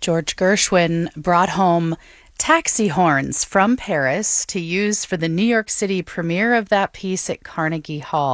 George Gershwin brought home taxi horns from Paris to use for the New York City premiere of that piece at Carnegie Hall.